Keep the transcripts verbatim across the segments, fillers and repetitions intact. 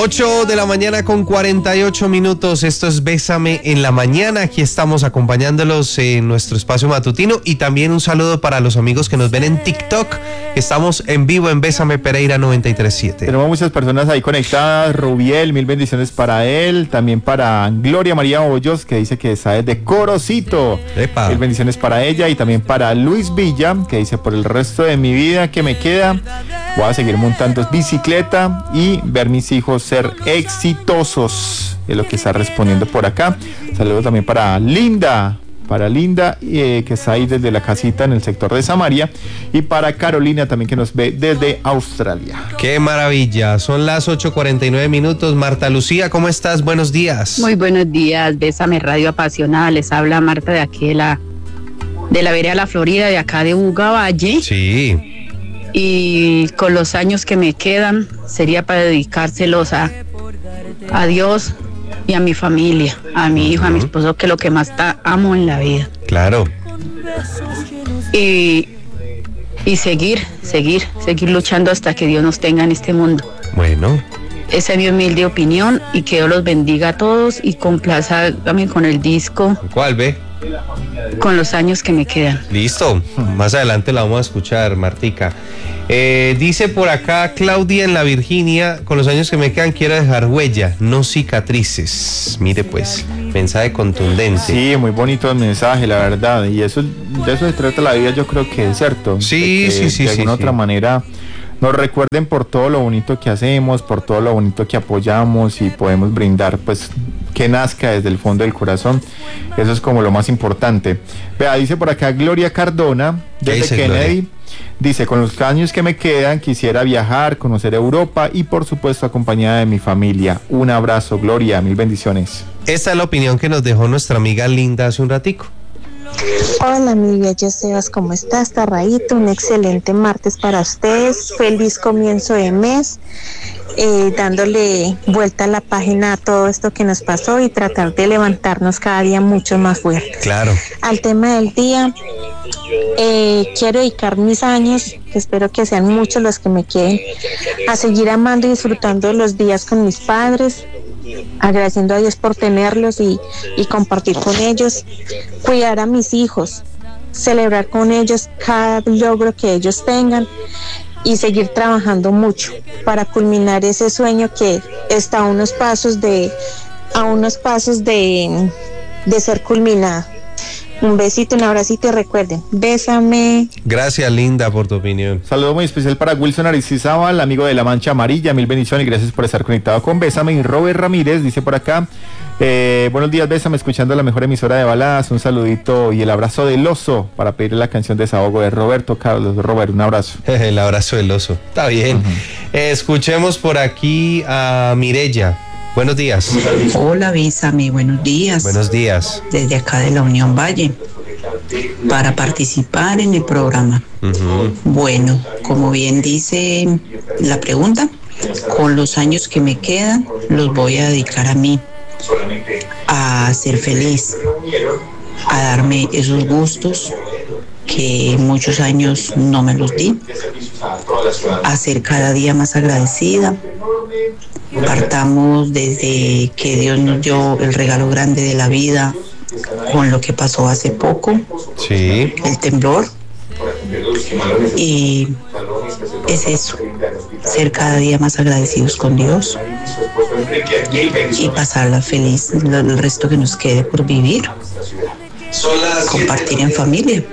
ocho de la mañana con cuarenta y ocho minutos. Esto es Bésame en la Mañana. Aquí estamos acompañándolos en nuestro espacio matutino. Y también un saludo para los amigos que nos ven en TikTok. Estamos en vivo en Bésame Pereira noventa y tres punto siete. Tenemos muchas personas ahí conectadas. Rubiel, mil bendiciones para él. También para Gloria María Hoyos, que dice que está desde Corocito. Epa. Mil bendiciones para ella. Y también para Luis Villa, que dice: por el resto de mi vida que me queda, voy a seguir montando bicicleta y ver mis hijos ser exitosos. Es lo que está respondiendo por acá. Saludos también para Linda, para Linda, eh, que está ahí desde la casita en el sector de Samaria, y para Carolina también, que nos ve desde Australia. ¡Qué maravilla! Son las ocho cuarenta y nueve minutos. Marta Lucía, ¿cómo estás? Buenos días. Muy buenos días, Bésame Radio Apasionada. Les habla Marta de aquí de la, de la vereda La Florida, de acá de Buga Valle. Sí. Y con los años que me quedan, sería para dedicárselos a, a Dios y a mi familia, a mi hijo, uh-huh. a mi esposo, que es lo que más ta, amo en la vida. Claro. Y, y seguir, seguir, seguir luchando hasta que Dios nos tenga en este mundo. Bueno. Esa es mi humilde opinión, y que Dios los bendiga a todos y complaza también con el disco. ¿Cuál ve? Con los años que me quedan. Listo, más adelante la vamos a escuchar, Martica. Eh, dice por acá Claudia en la Virginia: con los años que me quedan quiero dejar huella, no cicatrices. Mire pues, mensaje contundente. Sí, muy bonito el mensaje, la verdad. Y eso, de eso se trata la vida, yo creo que es cierto. Sí, que, sí, sí. De alguna sí, otra sí. manera nos recuerden por todo lo bonito que hacemos, por todo lo bonito que apoyamos y podemos brindar, pues, que nazca desde el fondo del corazón. Eso es como lo más importante. Vea, dice por acá Gloria Cardona, desde Kennedy. Gloria? Dice: con los años que me quedan quisiera viajar, conocer Europa y por supuesto acompañada de mi familia. Un abrazo, Gloria, mil bendiciones. Esta es la opinión que nos dejó nuestra amiga Linda hace un ratico. Hola, amiga Josebas, ¿cómo estás? Tarraíto, un excelente martes para ustedes. Feliz comienzo de mes, eh, dándole vuelta a la página a todo esto que nos pasó y tratar de levantarnos cada día mucho más fuertes. Claro. Al tema del día, eh, quiero dedicar mis años, que espero que sean muchos los que me queden, a seguir amando y disfrutando de los días con mis padres, agradeciendo a Dios por tenerlos y, y compartir con ellos, cuidar a mis hijos, celebrar con ellos cada logro que ellos tengan y seguir trabajando mucho para culminar ese sueño que está a unos pasos de a unos pasos de, de ser culminado. Un besito, un abracito y recuerden, bésame. Gracias, Linda, por tu opinión. Saludo muy especial para Wilson Aristizábal, amigo de La Mancha Amarilla, mil bendiciones y gracias por estar conectado con Bésame. Y Robert Ramírez dice por acá: eh, buenos días, Bésame, escuchando la mejor emisora de baladas. Un saludito y el abrazo del oso para pedirle la canción de Desahogo de Roberto Carlos. Robert, un abrazo. El abrazo del oso, está bien. Uh-huh. eh, escuchemos por aquí a Mirella. Buenos días. Hola, Bésame, buenos días. Buenos días. Desde acá de la Unión Valle, para participar en el programa. Uh-huh. Bueno, como bien dice la pregunta, con los años que me quedan, los voy a dedicar a mí, a ser feliz, a darme esos gustos que muchos años no me los di, a ser cada día más agradecida. Partamos desde que Dios nos dio el regalo grande de la vida con lo que pasó hace poco, sí, el temblor, y es eso, ser cada día más agradecidos con Dios y pasarla feliz el resto que nos quede por vivir. Compartir en familia.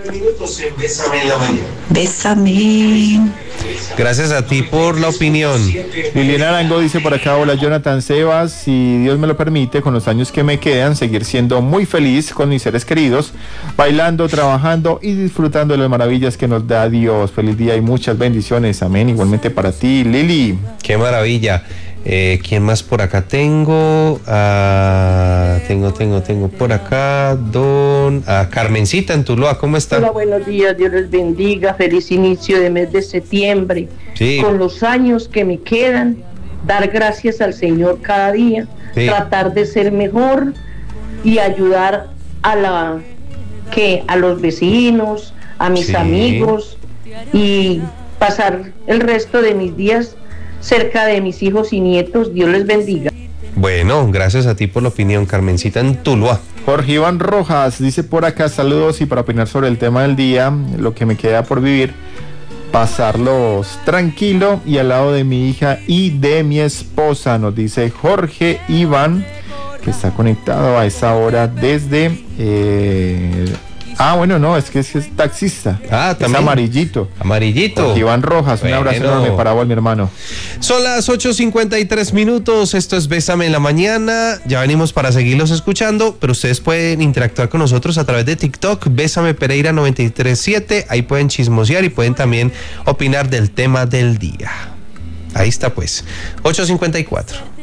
Bésame. Gracias a ti por la opinión. Liliana Arango dice por acá: hola Jonathan Sebas, si Dios me lo permite, con los años que me quedan, seguir siendo muy feliz con mis seres queridos, bailando, trabajando y disfrutando de las maravillas que nos da Dios. Feliz día y muchas bendiciones. Amén. Igualmente para ti, Lili. Qué maravilla. Eh, ¿Quién más por acá tengo? Ah, tengo, tengo, tengo por acá don ah, Carmencita en Tuluá, ¿cómo está? Hola, buenos días, Dios les bendiga, feliz inicio de mes de septiembre. Sí. Con los años que me quedan, dar gracias al Señor cada día, sí, tratar de ser mejor y ayudar a la que a los vecinos, a mis sí. amigos, y pasar el resto de mis días cerca de mis hijos y nietos. Dios les bendiga. Bueno, gracias a ti por la opinión, Carmencita en Tuluá. Jorge Iván Rojas dice por acá, saludos, y para opinar sobre el tema del día, lo que me queda por vivir, pasarlos tranquilo y al lado de mi hija y de mi esposa, nos dice Jorge Iván, que está conectado a esa hora desde... Eh, ah, bueno, no, es que es, es taxista. Ah, también. Es amarillito. Amarillito. Jorge Iván Rojas, bueno. Un abrazo enorme para vos, mi hermano. Son las ocho cincuenta y tres minutos, esto es Bésame en la Mañana, ya venimos para seguirlos escuchando, pero ustedes pueden interactuar con nosotros a través de TikTok, Bésame Pereira noventa y tres siete, ahí pueden chismosear y pueden también opinar del tema del día. Ahí está pues, ocho cincuenta y cuatro.